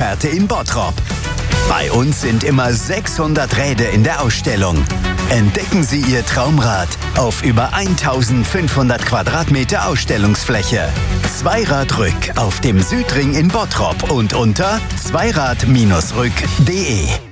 Experte in Bottrop. Bei uns sind immer 600 Räder in der Ausstellung. Entdecken Sie Ihr Traumrad auf über 1500 Quadratmeter Ausstellungsfläche. Zweiradrück auf dem Südring in Bottrop und unter zweirad-rück.de.